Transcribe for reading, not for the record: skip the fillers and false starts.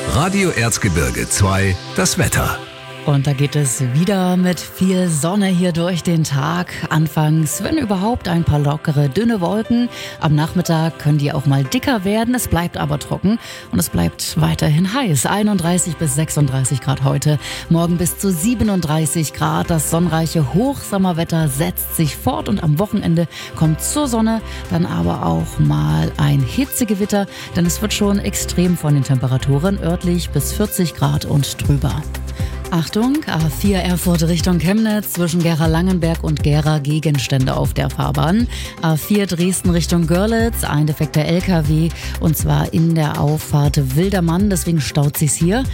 Radio Erzgebirge 2, das Wetter. Und da geht es wieder mit viel Sonne hier durch den Tag. Anfangs, wenn überhaupt, ein paar lockere, dünne Wolken. Am Nachmittag können die auch mal dicker werden. Es bleibt aber trocken und es bleibt weiterhin heiß. 31 bis 36 Grad heute. Morgen bis zu 37 Grad. Das sonnenreiche Hochsommerwetter setzt sich fort und am Wochenende kommt zur Sonne dann aber auch mal ein Hitzegewitter, denn es wird schon extrem von den Temperaturen, örtlich bis 40 Grad und drüber. Achtung, A4 Erfurt Richtung Chemnitz, zwischen Gera-Langenberg und Gera Gegenstände auf der Fahrbahn. A4 Dresden Richtung Görlitz, ein defekter LKW und zwar in der Auffahrt Wildermann, deswegen staut sich's hier.